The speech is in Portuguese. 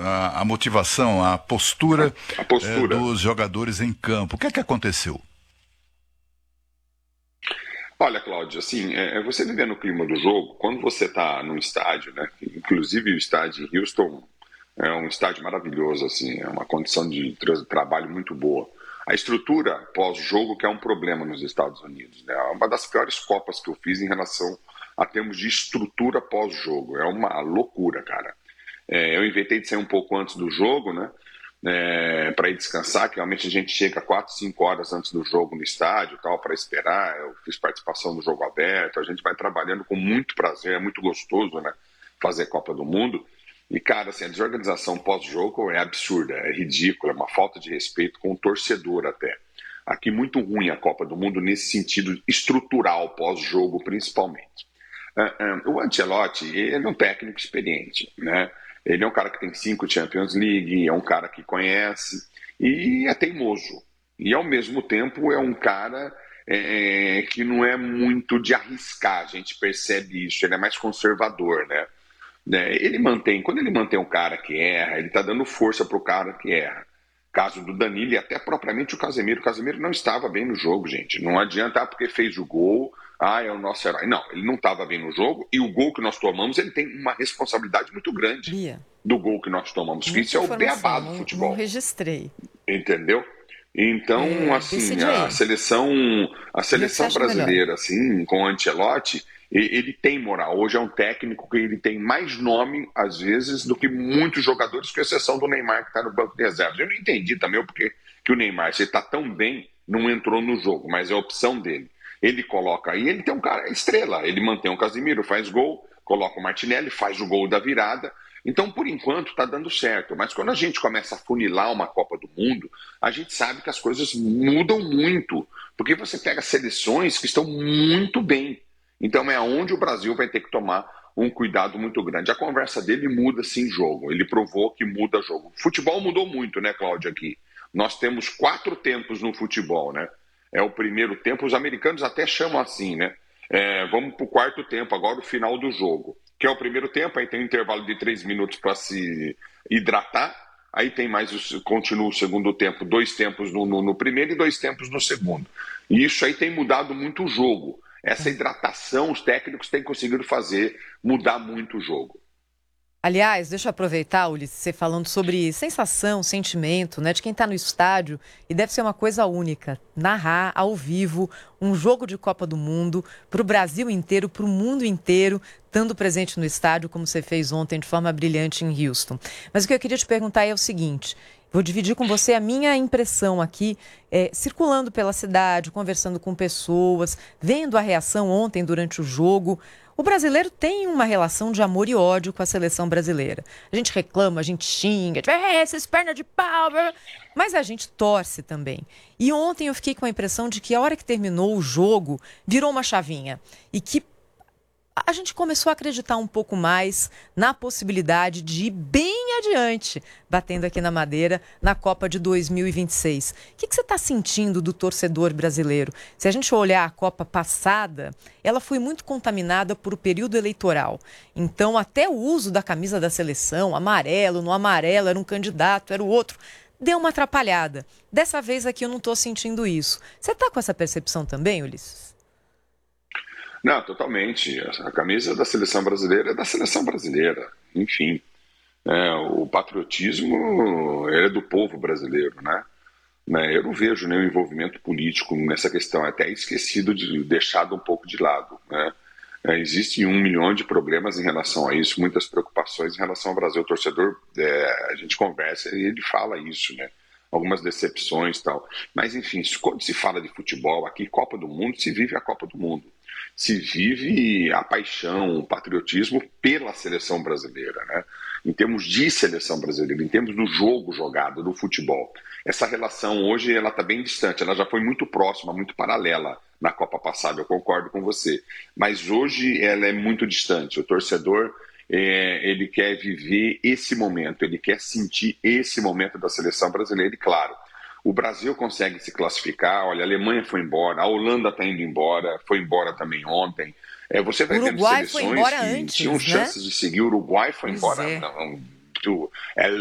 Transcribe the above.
a motivação, a postura, A postura. dos jogadores em campo. O que é que aconteceu? Olha, Cláudio, assim, você vivendo no clima do jogo, quando você está no estádio, né? Inclusive o estádio em Houston é um estádio maravilhoso, assim, é uma condição de trabalho muito boa. A estrutura pós-jogo que é um problema nos Estados Unidos, né? É uma das piores copas que eu fiz em relação a termos de estrutura pós-jogo. É uma loucura, cara. Eu inventei de sair um pouco antes do jogo, né? Para ir descansar, que realmente a gente chega 4, 5 horas antes do jogo no estádio, tal, para esperar. Eu fiz participação no jogo aberto, a gente vai trabalhando com muito prazer, é muito gostoso, né? Fazer Copa do Mundo. E, cara, assim, a desorganização pós-jogo é absurda, é ridícula, é uma falta de respeito com o torcedor até. Aqui muito ruim a Copa do Mundo nesse sentido estrutural, pós-jogo principalmente. O Ancelotti, ele é um técnico experiente, né? Ele é um cara que tem 5 Champions League, é um cara que conhece e é teimoso. E, ao mesmo tempo, é um cara que não é muito de arriscar, a gente percebe isso, ele é mais conservador, né? Quando ele mantém um cara que erra, ele está dando força para o cara que erra. Caso do Danilo e até propriamente o Casemiro. O Casemiro não estava bem no jogo, gente. Não adianta, porque fez o gol, é o nosso herói. Não, ele não estava bem no jogo e o gol que nós tomamos, ele tem uma responsabilidade muito grande Bia, do gol que nós tomamos. muita Isso é o beabá do informação, não futebol, registrei. entendeu? Então, assim, Decide a aí. seleção, a E o que você seleção acha melhor? brasileira, assim, com o Ancelotti, ele tem moral. Hoje é um técnico que ele tem mais nome, às vezes, do que muitos jogadores, com exceção do Neymar, que está no banco de reservas. Eu não entendi também o porquê que o Neymar, se ele está tão bem, não entrou no jogo, mas é a opção dele. Ele coloca aí, ele tem um cara estrela, ele mantém o Casemiro, faz gol, coloca o Martinelli, faz o gol da virada. Então, por enquanto, está dando certo. Mas quando a gente começa a funilar uma Copa do Mundo, a gente sabe que as coisas mudam muito. Porque você pega seleções que estão muito bem. Então, é onde o Brasil vai ter que tomar um cuidado muito grande. A conversa dele muda sim jogo. Ele provou que muda jogo. O futebol mudou muito, né, Cláudio, aqui. Nós temos 4 tempos no futebol, né? É o primeiro tempo, os americanos até chamam assim, né? Vamos para o quarto tempo, agora o final do jogo. Que é o primeiro tempo, aí tem um intervalo de 3 minutos para se hidratar, aí tem continua o segundo tempo, 2 tempos no primeiro e 2 tempos no segundo. E isso aí tem mudado muito o jogo. Essa hidratação, os técnicos têm conseguido fazer mudar muito o jogo. Aliás, deixa eu aproveitar, Ulisses, você falando sobre sensação, sentimento, né, de quem está no estádio, e deve ser uma coisa única, narrar ao vivo um jogo de Copa do Mundo para o Brasil inteiro, para o mundo inteiro, estando presente no estádio, como você fez ontem de forma brilhante em Houston. Mas o que eu queria te perguntar é o seguinte, vou dividir com você a minha impressão aqui, circulando pela cidade, conversando com pessoas, vendo a reação ontem durante o jogo. O brasileiro tem uma relação de amor e ódio com a seleção brasileira. A gente reclama, a gente xinga, essas pernas de pau, mas a gente torce também. E ontem eu fiquei com a impressão de que a hora que terminou o jogo, virou uma chavinha. E que a gente começou a acreditar um pouco mais na possibilidade de ir bem adiante, batendo aqui na madeira, na Copa de 2026. O que você está sentindo do torcedor brasileiro? Se a gente olhar a Copa passada, ela foi muito contaminada por o período eleitoral. Então, até o uso da camisa da seleção, amarelo, no amarelo, era um candidato, era o outro, deu uma atrapalhada. Dessa vez aqui eu não estou sentindo isso. Você está com essa percepção também, Ulisses? Não, totalmente. A camisa da seleção brasileira é da seleção brasileira. Enfim, o patriotismo é do povo brasileiro, né? Eu não vejo nenhum envolvimento político nessa questão, até esquecido, deixado um pouco de lado, né? Existem 1 milhão de problemas em relação a isso, muitas preocupações em relação ao Brasil. O torcedor, a gente conversa e ele fala isso, né? Algumas decepções e tal. Mas, enfim, quando se fala de futebol, aqui, Copa do Mundo, se vive a Copa do Mundo. Se vive a paixão, o patriotismo pela seleção brasileira, né? Em termos de seleção brasileira, em termos do jogo jogado, do futebol. Essa relação hoje ela está bem distante, ela já foi muito próxima, muito paralela na Copa passada, eu concordo com você. Mas hoje ela é muito distante. O torcedor, ele quer viver esse momento, ele quer sentir esse momento da seleção brasileira e, claro, o Brasil consegue se classificar, olha, a Alemanha foi embora, a Holanda está indo embora, foi embora também ontem. Você vai vendo Uruguai foi seleções embora que antes, tinham né? chances de seguir, o Uruguai foi Pois embora. é. Não,